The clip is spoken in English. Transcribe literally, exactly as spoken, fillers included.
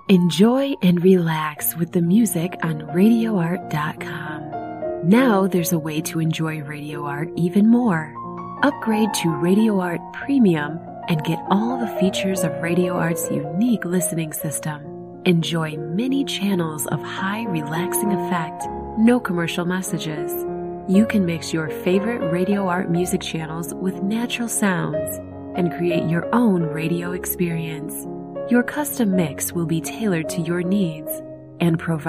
Enjoy and relax with the music on radio art dot com. Now there's a way to enjoy Radio Art even more. Upgrade to Radio Art Premium and get all the features of Radio Art's unique listening system. Enjoy many channels of high relaxing effect, no commercial messages. You can mix your favorite Radio Art music channels with natural sounds and create your own radio experience. Your custom mix will be tailored to your needs and provide